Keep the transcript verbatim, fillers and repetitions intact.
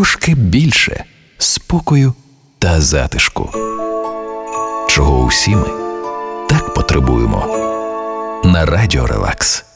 трошки більше спокою та затишку, чого усі ми так потребуємо. На Радіо Релакс.